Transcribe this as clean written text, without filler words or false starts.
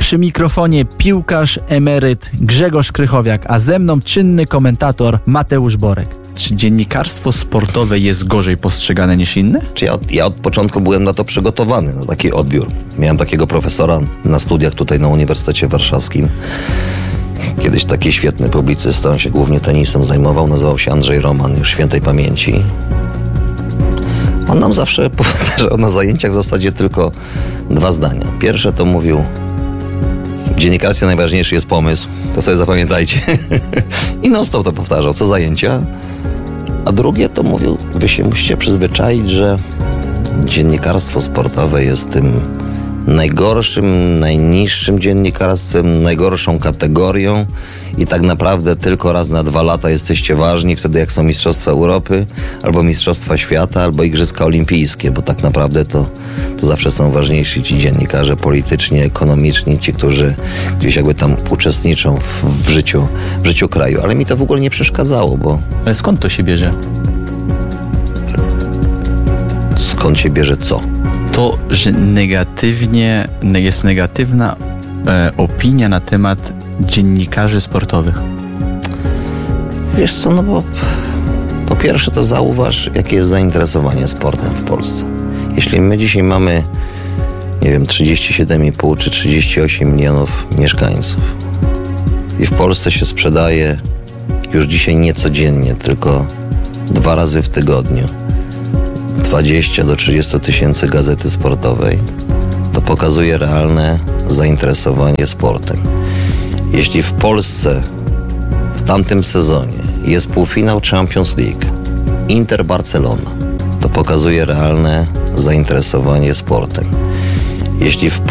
Przy mikrofonie piłkarz emeryt Grzegorz Krychowiak, a ze mną czynny komentator Mateusz Borek. Czy dziennikarstwo sportowe jest gorzej postrzegane niż inne? Ja od początku byłem na to przygotowany, na taki odbiór. Miałem takiego profesora na studiach tutaj na Uniwersytecie Warszawskim. Kiedyś taki świetny publicysta, on się głównie tenisem zajmował, nazywał się Andrzej Roman, już świętej pamięci. On nam zawsze powtarzał na zajęciach w zasadzie tylko 2 zdania. Pierwsze to mówił: w dziennikarstwie najważniejszy jest pomysł, to sobie zapamiętajcie. I non-stop to powtarzał, co zajęcia. A drugie to mówił: wy się musicie przyzwyczaić, że dziennikarstwo sportowe jest tym najgorszym, najniższym dziennikarstwem, najgorszą kategorią i tak naprawdę tylko raz na 2 lata jesteście ważni, wtedy jak są Mistrzostwa Europy, albo Mistrzostwa Świata, albo Igrzyska Olimpijskie, bo tak naprawdę to zawsze są ważniejsi ci dziennikarze polityczni, ekonomiczni, ci, którzy gdzieś jakby tam uczestniczą w życiu kraju. Ale mi to w ogóle nie przeszkadzało, bo... Ale skąd to się bierze? Skąd się bierze co? To, że jest negatywna opinia na temat dziennikarzy sportowych. Wiesz co, no bo po pierwsze to zauważ, jakie jest zainteresowanie sportem w Polsce. Jeśli my dzisiaj mamy, nie wiem, 37,5 czy 38 milionów mieszkańców i w Polsce się sprzedaje już dzisiaj nie codziennie, tylko 2 razy w tygodniu 20 do 30 tysięcy gazety sportowej, to pokazuje realne zainteresowanie sportem. Jeśli w Polsce w tamtym sezonie jest półfinał Champions League Inter-Barcelona, to pokazuje realne zainteresowanie sportem. Jeśli w